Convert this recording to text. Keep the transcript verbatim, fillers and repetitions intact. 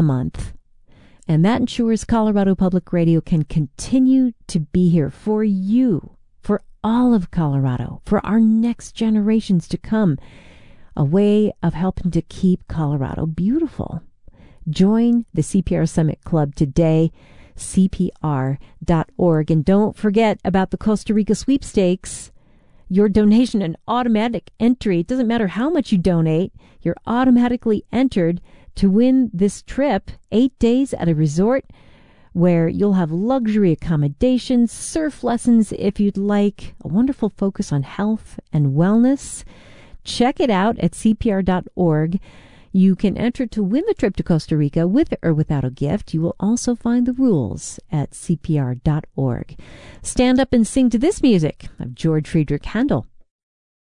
a month. And that ensures Colorado Public Radio can continue to be here for you, for all of Colorado, for our next generations to come. A way of helping to keep Colorado beautiful. Join the C P R Summit Club today, C P R dot org. And don't forget about the Costa Rica sweepstakes. Your donation, an automatic entry. It doesn't matter how much you donate. You're automatically entered to win this trip, eight days at a resort where you'll have luxury accommodations, surf lessons if you'd like, a wonderful focus on health and wellness. Check it out at C P R dot org. You can enter to win the trip to Costa Rica with or without a gift. You will also find the rules at C P R dot org. Stand up and sing to this music of George Friedrich Handel.